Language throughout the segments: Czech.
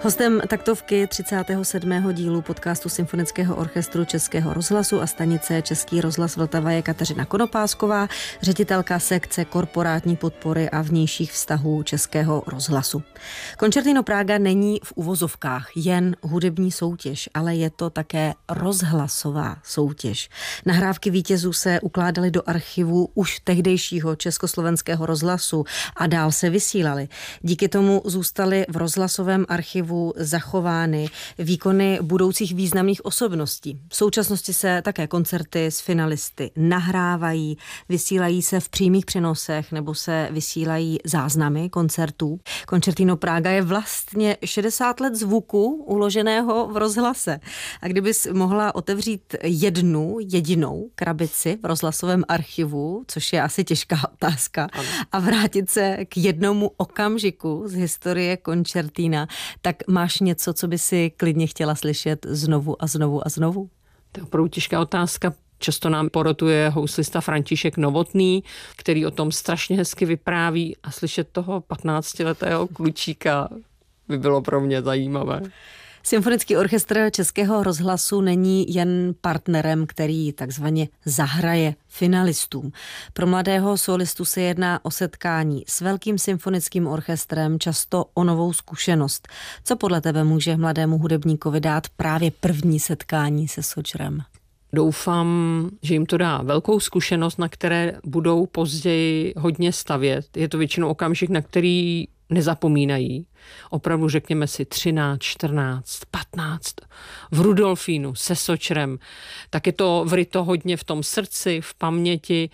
Hostem taktovky 37. dílu podcastu Symfonického orchestru Českého rozhlasu a stanice Český rozhlas Vltava je Kateřina Konopásková, ředitelka sekce korporátní podpory a vnějších vztahů Českého rozhlasu. Concertino Praga není v uvozovkách jen hudební soutěž, ale je to také rozhlasová soutěž. Nahrávky vítězů se ukládaly do archivu už tehdejšího Československého rozhlasu a dál se vysílaly. Díky tomu zůstaly v rozhlasovém archivu zachovány výkony budoucích významných osobností. V současnosti se také koncerty s finalisty nahrávají, vysílají se v přímých přenosech nebo se vysílají záznamy koncertů. Concertino Praga je vlastně 60 let zvuku uloženého v rozhlase. A kdybys mohla otevřít jednu jedinou krabici v rozhlasovém archivu, což je asi těžká otázka, a vrátit se k jednomu okamžiku z historie koncertína, tak máš něco, co by si klidně chtěla slyšet znovu a znovu a znovu? To je opravdu těžká otázka. Často nám porotuje houslista František Novotný, který o tom strašně hezky vypráví a slyšet toho 15letého klučíka by bylo pro mě zajímavé. Symfonický orchestr Českého rozhlasu není jen partnerem, který takzvaně zahraje finalistům. Pro mladého solistu se jedná o setkání s velkým symfonickým orchestrem, často o novou zkušenost. Co podle tebe může mladému hudebníkovi dát právě první setkání se Sočrem? Doufám, že jim to dá velkou zkušenost, na které budou později hodně stavět. Je to většinou okamžik, na který nezapomínají. Opravdu řekněme si 13, 14, 15 v Rudolfínu se Sočrem. Tak je to vryto hodně v tom srdci, v paměti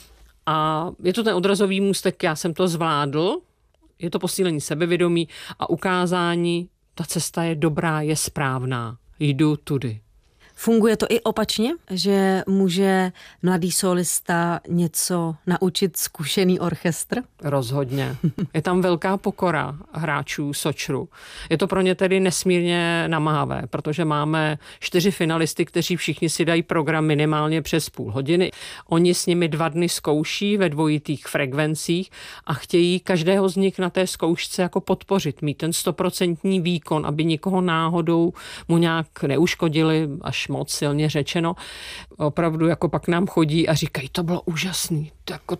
a je to ten odrazový můstek, já jsem to zvládl, je to posílení sebevědomí a ukázání, ta cesta je dobrá, je správná, jdu tudy. Funguje to i opačně, že může mladý solista něco naučit zkušený orchestr? Rozhodně. Je tam velká pokora hráčů Sočru. Je to pro ně tedy nesmírně namáhavé, protože máme 4 finalisty, kteří všichni si dají program minimálně přes půl hodiny. Oni s nimi 2 dny zkouší ve dvojitých frekvencích a chtějí každého z nich na té zkoušce jako podpořit, mít ten 100% výkon, aby nikoho náhodou mu nějak neuškodili, až moc silně řečeno. Opravdu jako pak nám chodí a říkají, to bylo úžasný,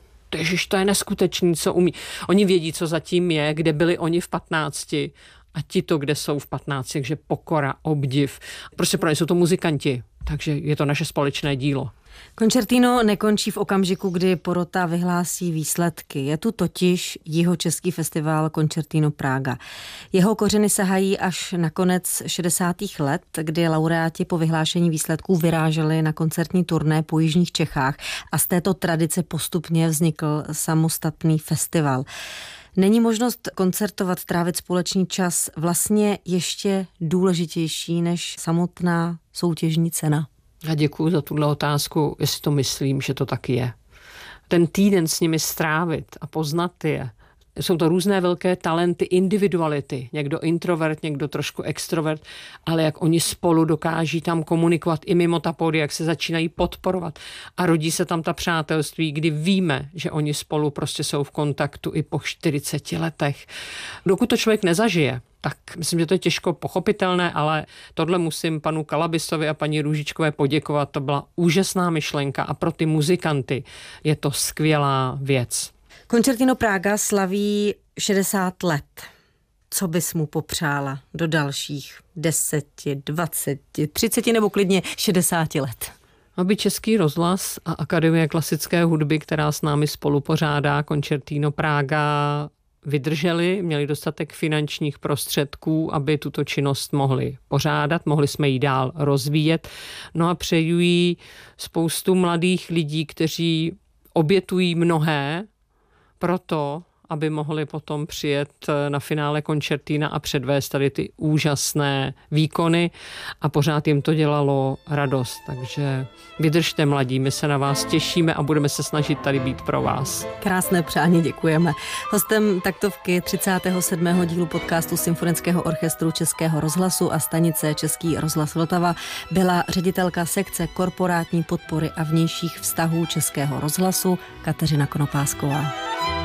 to je neskutečný, co umí. Oni vědí, co zatím je, kde byli oni v 15 a ti to, kde jsou v 15, takže pokora, obdiv. Prostě pro ně jsou to muzikanti, takže je to naše společné dílo. Concertino nekončí v okamžiku, kdy porota vyhlásí výsledky. Je tu totiž jihočeský festival Concertino Praga. Jeho kořeny sahají až na konec 60. let, kdy laureáti po vyhlášení výsledků vyráželi na koncertní turné po jižních Čechách a z této tradice postupně vznikl samostatný festival. Není možnost koncertovat, trávit společný čas vlastně ještě důležitější než samotná soutěžní cena? Já děkuji za tuhle otázku, jestli to myslím, že to tak je. Ten týden s nimi strávit a poznat je. Jsou to různé velké talenty, individuality. Někdo introvert, někdo trošku extrovert, ale jak oni spolu dokáží tam komunikovat i mimo ta pódia, jak se začínají podporovat. A rodí se tam ta přátelství, kdy víme, že oni spolu prostě jsou v kontaktu i po 40 letech. Dokud to člověk nezažije, tak myslím, že to je těžko pochopitelné, ale tohle musím panu Kalabisovi a paní Růžičkové poděkovat. To byla úžasná myšlenka a pro ty muzikanty je to skvělá věc. Concertino Praga slaví 60 let. Co bys mu popřála do dalších 10, 20, 30 nebo klidně 60 let? Aby Český rozhlas a Akademie klasické hudby, která s námi spolu pořádá Concertino Praga, vydrželi, měli dostatek finančních prostředků, aby tuto činnost mohli pořádat, mohli jsme ji dál rozvíjet. No a přeju jí spoustu mladých lidí, kteří obětují mnohé proto, aby mohli potom přijet na finále Concertina a předvést tady ty úžasné výkony a pořád jim to dělalo radost. Takže vydržte mladí, my se na vás těšíme a budeme se snažit tady být pro vás. Krásné přání, děkujeme. Hostem taktovky 37. dílu podcastu Symfonického orchestru Českého rozhlasu a stanice Český rozhlas Vltava byla ředitelka sekce korporátní podpory a vnějších vztahů Českého rozhlasu Kateřina Konopásková.